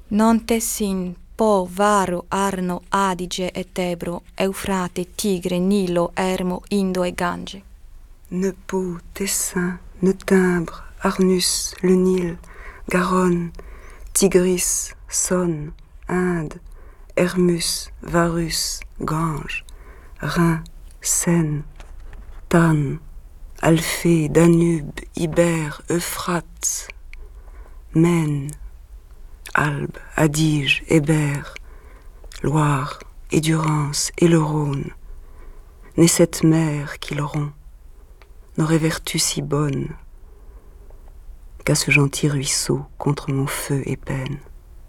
Non Tessin, Po, Varo, Arno, Adige et Ebro, Eufrate, Tigre, Nilo, Ermo, Indo et Gange. Ne Pô, Tessin, ne Timbre, Arnus, le Nil, Garonne, Tigris, Saône, Inde, Hermus, Varus, Gange, Rhin, Seine, Tanne, Alphée, Danube, Ibère, Euphrate, Maine, Albe, Adige, Hébert, Loire, et Durance, et le Rhône, n'est cette mer qui le rompt, n'aurait vertu si bonne qu'à ce gentil ruisseau contre mon feu et peine.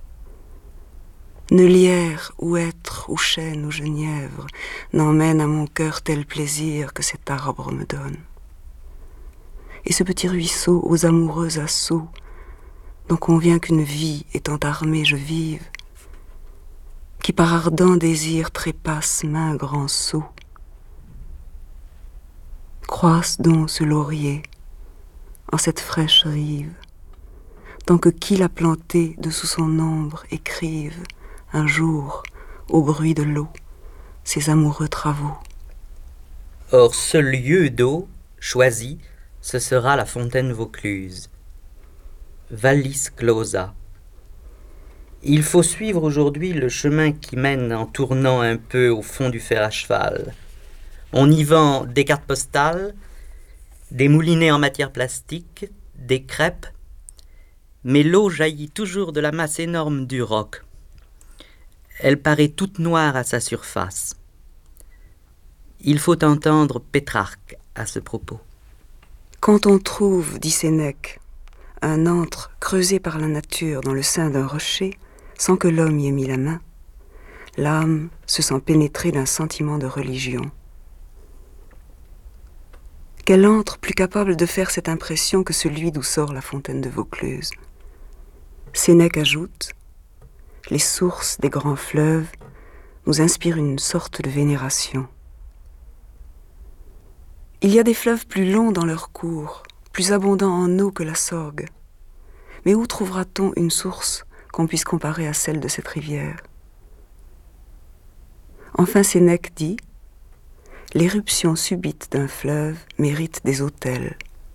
Ne lierre, ou hêtre, ou chêne, ou genièvre n'emmène à mon cœur tel plaisir que cet arbre me donne. Et ce petit ruisseau aux amoureux assauts, dont convient qu'une vie étant armée je vive, qui par ardent désir trépasse maint grand saut. Croisse donc ce laurier en cette fraîche rive, tant que qui l'a planté dessous son ombre écrive un jour, au bruit de l'eau, ses amoureux travaux. Or ce lieu d'eau choisi, ce sera la fontaine Vaucluse. Vallis Clausa. Il faut suivre aujourd'hui le chemin qui mène en tournant un peu au fond du fer à cheval. On y vend des cartes postales, des moulinets en matière plastique, des crêpes, mais l'eau jaillit toujours de la masse énorme du roc. Elle paraît toute noire à sa surface. Il faut entendre Pétrarque à ce propos. Quand on trouve, dit Sénèque, un antre creusé par la nature dans le sein d'un rocher, sans que l'homme y ait mis la main, l'âme se sent pénétrée d'un sentiment de religion. Quel antre plus capable de faire cette impression que celui d'où sort la fontaine de Vaucluse? Sénèque ajoute: les sources des grands fleuves nous inspirent une sorte de vénération. Il y a des fleuves plus longs dans leur cours, plus abondants en eau que la Sorgue. Mais où trouvera-t-on une source qu'on puisse comparer à celle de cette rivière? Enfin, Sénèque dit: l'éruption subite d'un fleuve mérite des autels.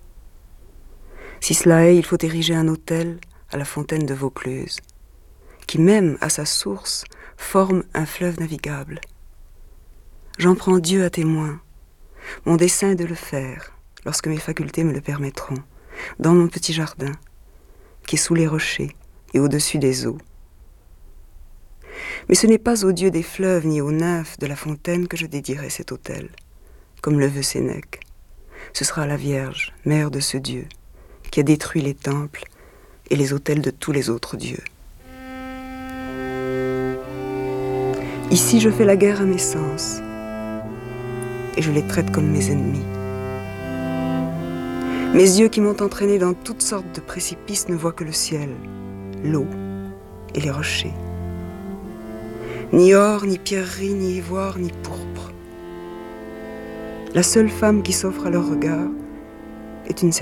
Si cela est, il faut ériger un autel à la fontaine de Vaucluse, qui même à sa source forme un fleuve navigable. J'en prends Dieu à témoin. Mon dessein est de le faire, lorsque mes facultés me le permettront, dans mon petit jardin, qui est sous les rochers et au-dessus des eaux. Mais ce n'est pas au dieu des fleuves ni aux nymphes de la fontaine que je dédierai cet autel, comme le veut Sénèque. Ce sera à la Vierge, mère de ce Dieu, qui a détruit les temples et les autels de tous les autres dieux. Ici, je fais la guerre à mes sens, et je les traite comme mes ennemis. Mes yeux qui m'ont entraîné dans toutes sortes de précipices ne voient que le ciel, l'eau et les rochers. Ni or, ni pierrerie, ni ivoire, ni pourpre. La seule femme qui s'offre à leur regard est une